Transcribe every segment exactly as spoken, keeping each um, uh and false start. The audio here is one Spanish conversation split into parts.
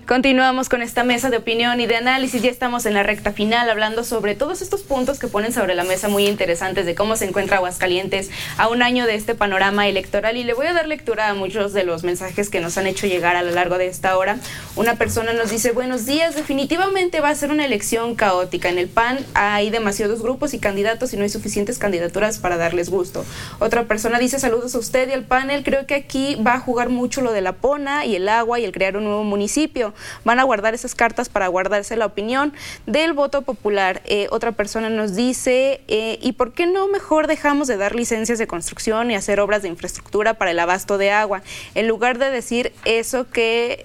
Continuamos con esta mesa de opinión y de análisis. Ya estamos en la recta final hablando sobre todos estos puntos que ponen sobre la mesa muy interesantes de cómo se encuentra Aguascalientes a un año de este panorama electoral. Y le voy a dar lectura a muchos de los mensajes que nos han hecho llegar a lo largo de esta hora. Una persona nos dice: buenos días, definitivamente va a ser una elección caótica. En el P A N hay demasiados grupos y candidatos y no hay suficientes candidaturas para darles gusto. Otra persona dice: saludos a usted y al panel. Creo que aquí va a jugar mucho lo de la Pona y el agua y el crear un nuevo municipio. Van a guardar esas cartas para guardarse la opinión del voto popular. Eh, otra persona nos dice, eh, ¿y por qué no mejor dejamos de dar licencias de construcción y hacer obras de infraestructura para el abasto de agua? En lugar de decir eso, que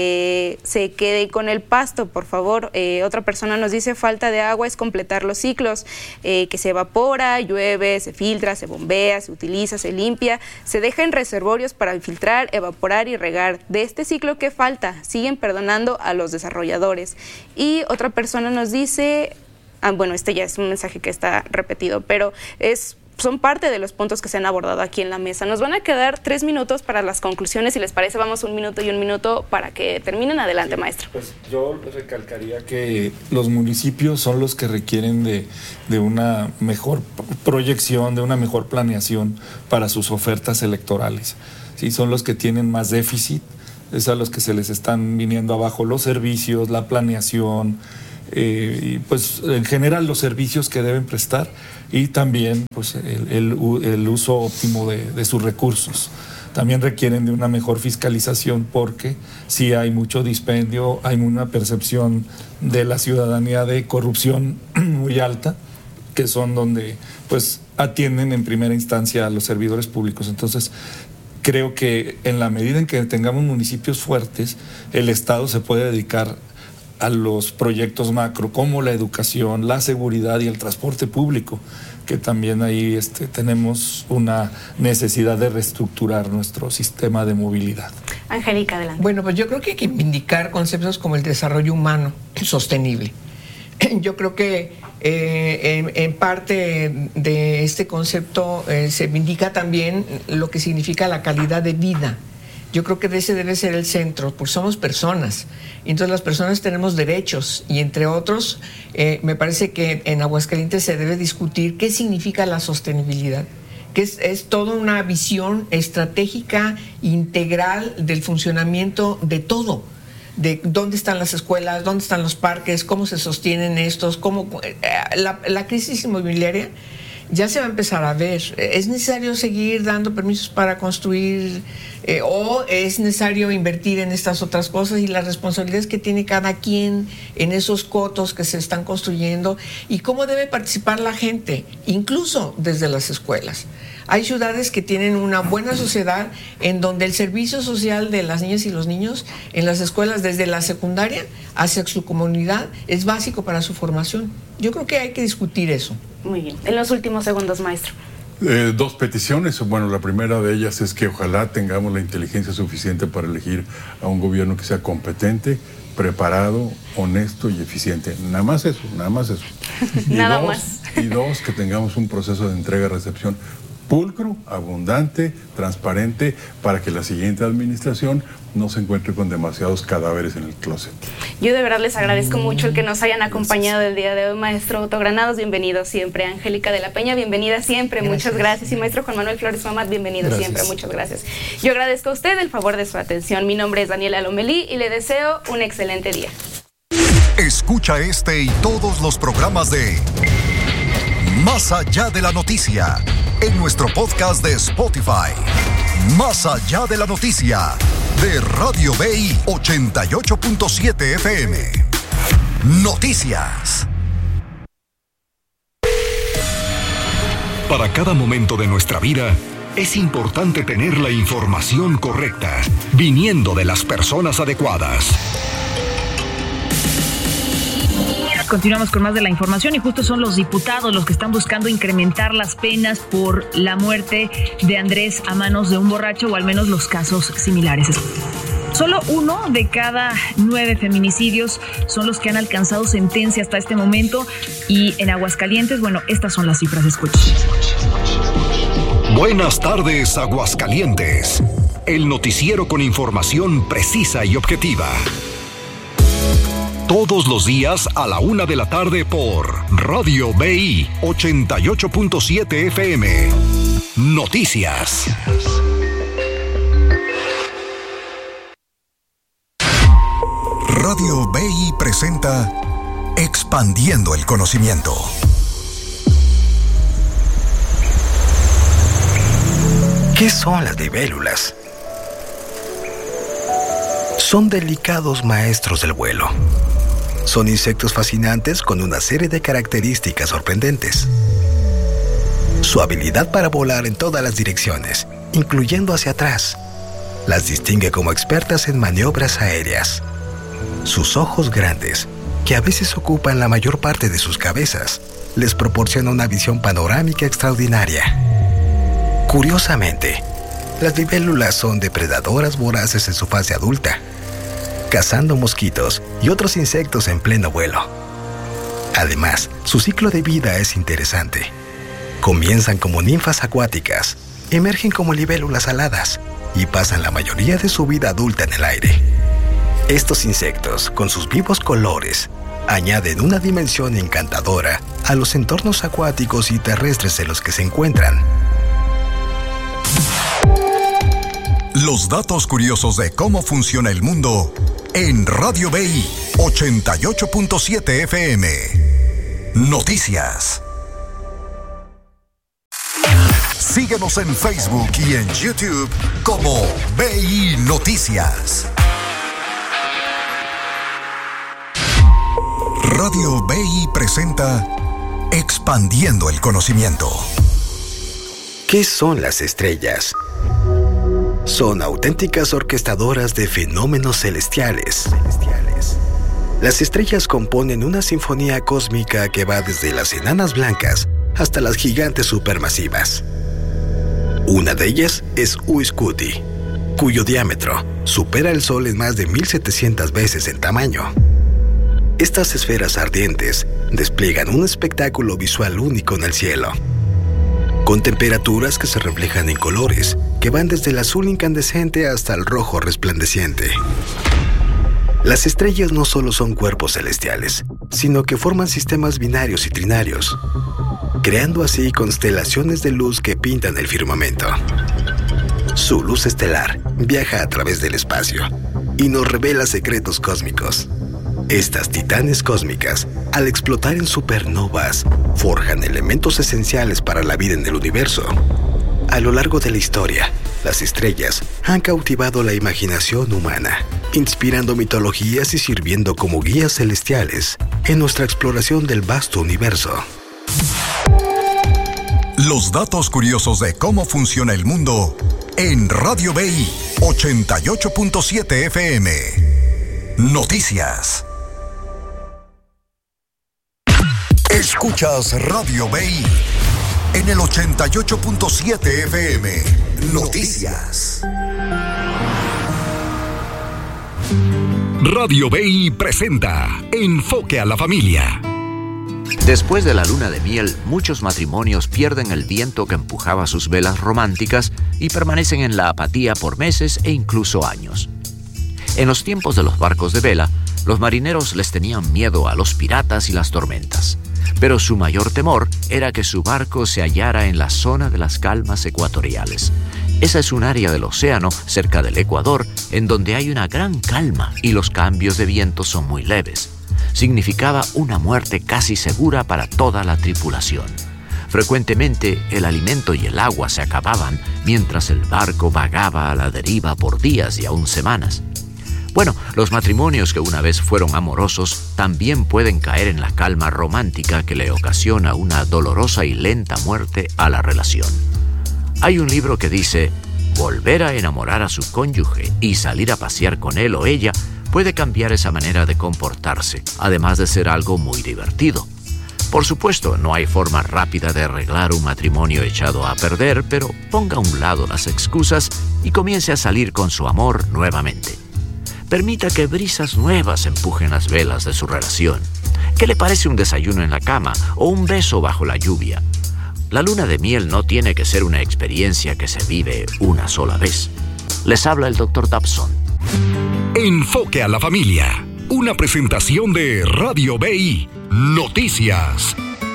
eh, se quede con el pasto, por favor. Eh, otra persona nos dice, falta de agua es completar los ciclos, eh, que se evapora, llueve, se filtra, se bombea, se utiliza, se limpia, se deja en reservorios para filtrar, evaporar y regar. De este ciclo, ¿qué falta? Siguen perdonando a los desarrolladores. Y otra persona nos dice, ah, bueno, este ya es un mensaje que está repetido, pero es son parte de los puntos que se han abordado aquí en la mesa. Nos van a quedar tres minutos para las conclusiones. Si les parece, vamos un minuto y un minuto para que terminen. Adelante, sí, maestro. Pues yo recalcaría que los municipios son los que requieren de, de una mejor proyección, de una mejor planeación para sus ofertas electorales. Sí, son los que tienen más déficit, es a los que se les están viniendo abajo los servicios, la planeación, eh, y pues en general los servicios que deben prestar, y también pues el, el, el uso óptimo de, de sus recursos. También requieren de una mejor fiscalización, porque sí hay mucho dispendio, hay una percepción de la ciudadanía de corrupción muy alta, que son donde pues atienden en primera instancia a los servidores públicos. Entonces, creo que en la medida en que tengamos municipios fuertes, el Estado se puede dedicar a los proyectos macro, como la educación, la seguridad y el transporte público, que también ahí este, tenemos una necesidad de reestructurar nuestro sistema de movilidad. Angélica, adelante. Bueno, pues yo creo que hay que indicar conceptos como el desarrollo humano sostenible. Yo creo que eh, en, en parte de este concepto eh, se indica también lo que significa la calidad de vida. Yo creo que ese debe ser el centro, porque somos personas, y entonces las personas tenemos derechos, y entre otros, eh, me parece que en Aguascalientes se debe discutir qué significa la sostenibilidad, que es, es toda una visión estratégica integral del funcionamiento de todo, de dónde están las escuelas, dónde están los parques, cómo se sostienen estos, cómo eh, la, la crisis inmobiliaria ya se va a empezar a ver. ¿Es necesario seguir dando permisos para construir eh, o es necesario invertir en estas otras cosas, y las responsabilidades que tiene cada quien en esos cotos que se están construyendo, y cómo debe participar la gente, incluso desde las escuelas? Hay ciudades que tienen una buena sociedad en donde el servicio social de las niñas y los niños en las escuelas, desde la secundaria hacia su comunidad, es básico para su formación. Yo creo que hay que discutir eso. Muy bien. En los últimos segundos, maestro. Eh, dos peticiones. Bueno, la primera de ellas es que ojalá tengamos la inteligencia suficiente para elegir a un gobierno que sea competente, preparado, honesto y eficiente. Nada más eso, nada más eso. Y nada dos, más. Y dos, que tengamos un proceso de entrega-recepción pulcro, abundante, transparente, para que la siguiente administración no se encuentre con demasiados cadáveres en el closet. Yo de verdad les agradezco mucho el que nos hayan acompañado el día de hoy, maestro Otto Granados, bienvenido siempre. Angélica de la Peña, bienvenida siempre, gracias. Muchas gracias. Y maestro Juan Manuel Flores Mamat, bienvenido gracias. Siempre, muchas gracias. Yo agradezco a usted el favor de su atención. Mi nombre es Daniela Lomelí y le deseo un excelente día. Escucha este y todos los programas de Más Allá de la Noticia en nuestro podcast de Spotify. Más Allá de la Noticia de Radio B I ochenta y ocho punto siete F M. Noticias. Para cada momento de nuestra vida es importante tener la información correcta, viniendo de las personas adecuadas. Continuamos con más de la información, y justo son los diputados los que están buscando incrementar las penas por la muerte de Andrés a manos de un borracho, o al menos los casos similares. Solo uno de cada nueve feminicidios son los que han alcanzado sentencia hasta este momento, y en Aguascalientes, bueno, estas son las cifras. Escuchen. Buenas tardes, Aguascalientes. El noticiero con información precisa y objetiva. todos los días a la una de la tarde por Radio B I ochenta y ocho punto siete F M. Noticias. Radio B I presenta Expandiendo el Conocimiento. ¿Qué son las libélulas? Son delicados maestros del vuelo. Son insectos fascinantes con una serie de características sorprendentes. Su habilidad para volar en todas las direcciones, incluyendo hacia atrás, las distingue como expertas en maniobras aéreas. Sus ojos grandes, que a veces ocupan la mayor parte de sus cabezas, les proporciona una visión panorámica extraordinaria. Curiosamente, las libélulas son depredadoras voraces en su fase adulta, cazando mosquitos y otros insectos en pleno vuelo. Además, su ciclo de vida es interesante. Comienzan como ninfas acuáticas, emergen como libélulas aladas y pasan la mayoría de su vida adulta en el aire. Estos insectos, con sus vivos colores, añaden una dimensión encantadora a los entornos acuáticos y terrestres en los que se encuentran. Los datos curiosos de cómo funciona el mundo en Radio B I ochenta y ocho punto siete F M. Noticias. Síguenos en Facebook y en YouTube como B I Noticias. Radio B I presenta Expandiendo el Conocimiento. ¿Qué son las estrellas? Son auténticas orquestadoras de fenómenos celestiales. Las estrellas componen una sinfonía cósmica que va desde las enanas blancas hasta las gigantes supermasivas. Una de ellas es Uiscuti, cuyo diámetro supera el Sol en más de mil setecientas veces en tamaño. Estas esferas ardientes despliegan un espectáculo visual único en el cielo, con temperaturas que se reflejan en colores que van desde el azul incandescente hasta el rojo resplandeciente. Las estrellas no solo son cuerpos celestiales, sino que forman sistemas binarios y trinarios, creando así constelaciones de luz que pintan el firmamento. Su luz estelar viaja a través del espacio y nos revela secretos cósmicos. Estas titanes cósmicas, al explotar en supernovas, forjan elementos esenciales para la vida en el universo. A lo largo de la historia, las estrellas han cautivado la imaginación humana, inspirando mitologías y sirviendo como guías celestiales en nuestra exploración del vasto universo. Los datos curiosos de cómo funciona el mundo en Radio B I ochenta y ocho punto siete F M. Noticias. Escuchas Radio B I en el ochenta y ocho punto siete F M. Noticias. Radio B I presenta Enfoque a la Familia. Después de la luna de miel, muchos matrimonios pierden el viento que empujaba sus velas románticas y permanecen en la apatía por meses e incluso años. En los tiempos de los barcos de vela, los marineros les tenían miedo a los piratas y las tormentas, pero su mayor temor era que su barco se hallara en la zona de las calmas ecuatoriales. Esa es un área del océano cerca del Ecuador en donde hay una gran calma y los cambios de viento son muy leves. Significaba una muerte casi segura para toda la tripulación. Frecuentemente el alimento y el agua se acababan mientras el barco vagaba a la deriva por días y aún semanas. Bueno, los matrimonios que una vez fueron amorosos también pueden caer en la calma romántica que le ocasiona una dolorosa y lenta muerte a la relación. Hay un libro que dice: volver a enamorar a su cónyuge y salir a pasear con él o ella puede cambiar esa manera de comportarse, además de ser algo muy divertido. Por supuesto, no hay forma rápida de arreglar un matrimonio echado a perder, pero ponga a un lado las excusas y comience a salir con su amor nuevamente. Permita que brisas nuevas empujen las velas de su relación. ¿Qué le parece un desayuno en la cama o un beso bajo la lluvia? La luna de miel no tiene que ser una experiencia que se vive una sola vez. Les habla el doctor Dobson. Enfoque a la Familia. Una presentación de Radio B I Noticias.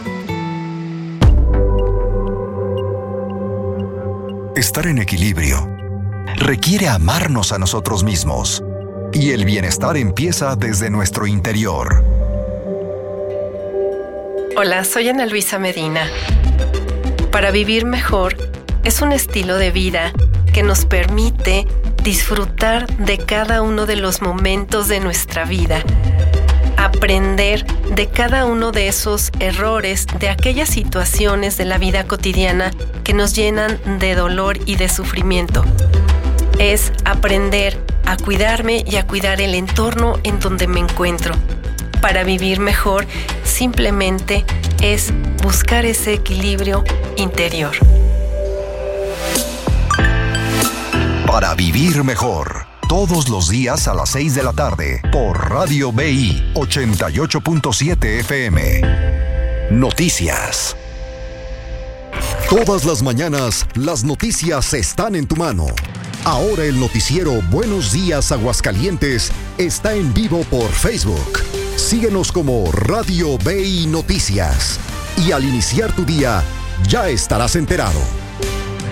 Estar en equilibrio requiere amarnos a nosotros mismos. Y el bienestar empieza desde nuestro interior. Hola, soy Ana Luisa Medina. Para vivir mejor es un estilo de vida que nos permite disfrutar de cada uno de los momentos de nuestra vida, aprender de cada uno de esos errores, de aquellas situaciones de la vida cotidiana que nos llenan de dolor y de sufrimiento. Es aprender a cuidarme y a cuidar el entorno en donde me encuentro. Para vivir mejor, simplemente es buscar ese equilibrio interior. Para vivir mejor, todos los días a las seis de la tarde, por Radio B I ochenta y ocho punto siete F M. Noticias. Todas las mañanas, las noticias están en tu mano. Ahora el noticiero Buenos Días Aguascalientes está en vivo por Facebook. Síguenos como Radio B I Noticias. Y al iniciar tu día, ya estarás enterado.